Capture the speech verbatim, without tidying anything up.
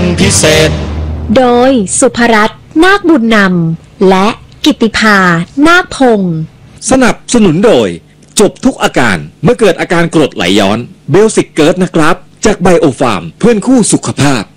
พิเศษโดยสุภรัตน์นาคบุญนำและกิตติภานาคพงศ์สนับสนุนโดยจบทุกอาการเมื่อเกิดอาการกรดไหลย้อนเบลสิกเกิร์ตนะครับจากไบโอฟาร์มเพื่อนคู่สุขภาพ